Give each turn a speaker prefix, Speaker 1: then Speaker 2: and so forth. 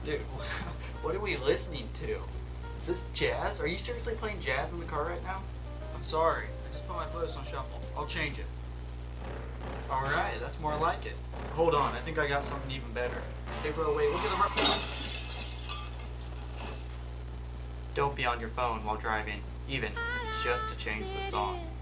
Speaker 1: Dude, what are we listening to? Is this jazz? Are you seriously playing jazz in the car right now? I'm sorry. I just put my playlist on shuffle. I'll change it. Alright, that's more like it. Hold on, I think I got something even better. Hey bro, wait, look at the Don't be on your phone while driving, even if it's just to change the song.